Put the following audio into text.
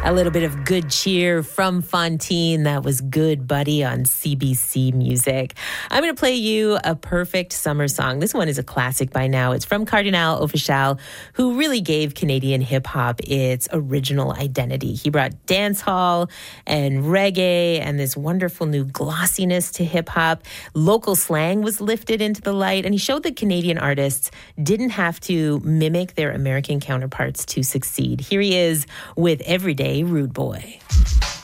A little bit of good cheer from Fontaine. That was Good Buddy on CBC Music. I'm going to play you a perfect summer song. This one is a classic by now. It's from Kardinal Offishall, who really gave Canadian hip-hop its original identity. He brought dancehall and reggae and this wonderful new glossiness to hip-hop. Local slang was lifted into the light, and he showed that Canadian artists didn't have to mimic their American counterparts to succeed. Here he is with Everyday Rude Boy.